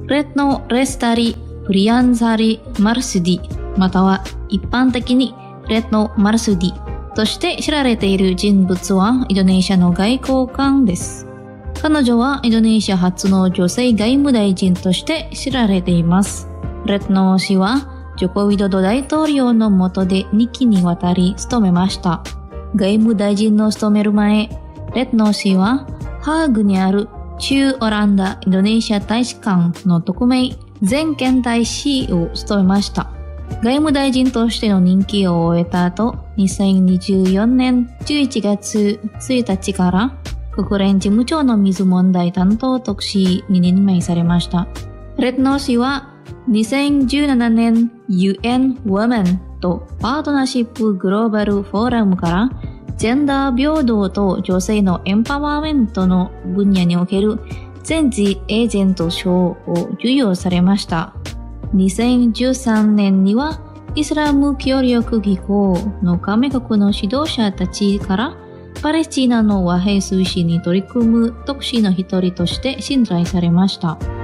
レッノ・レスタリ・プリアンザリ・マルスディ、または一般的にレッノ・マルスディとして知られている人物はインドネシアの外交官です。彼女はインドネシア初の女性外務大臣として知られています。レッノ氏はジョコ・ウィドド大統領の下で2期にわたり務めました。外務大臣の務める前、レッノ氏はハーグにある駐オランダインドネシア大使館の特命全権大使を務めました。外務大臣としての任期を終えた後、2024年11月1日から国連事務長の水問題担当特使に任命されました。レッノ氏は2017年 UN Women とパートナーシップグローバルフォーラムからジェンダー平等と女性のエンパワーメントの分野における全時エージェント賞を授与されました。2013年にはイスラム協力機構の加盟国の指導者たちからパレスチナの和平推進に取り組む特使の一人として信頼されました。